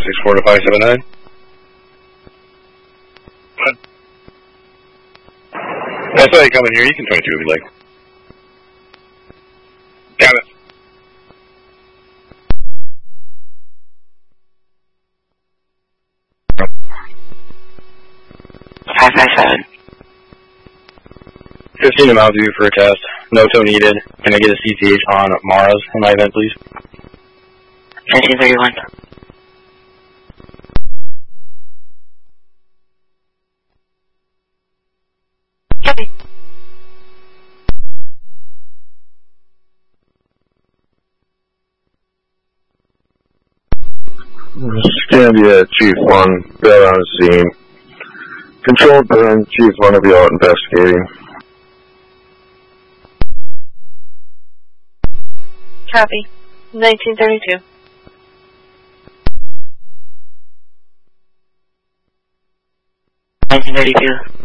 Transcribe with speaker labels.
Speaker 1: 564 to 579. I saw you coming here. You can 22 if you like. Got it.
Speaker 2: $557.
Speaker 1: 15 to Mountain View for a test. No tow needed. Can I get a CCH on Mara's in my event, please?
Speaker 2: 1931. Copy.
Speaker 3: Scambia, Chief 1, bail on the scene. Controlled burn, Chief 1 will be out investigating.
Speaker 4: Copy. 1932.
Speaker 2: 1932.